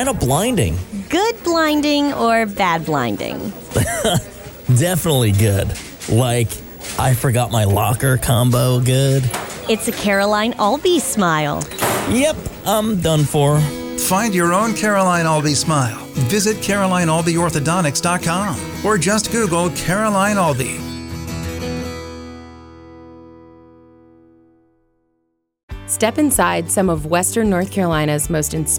kind of blinding. Good blinding or bad blinding? Definitely good. Like, I forgot my locker combo good. It's a Caroline Albee smile. Yep, I'm done for. Find your own Caroline Albee smile. Visit CarolineAlbeeOrthodontics.com or just Google Caroline Albee. Step inside some of Western North Carolina's most inspiring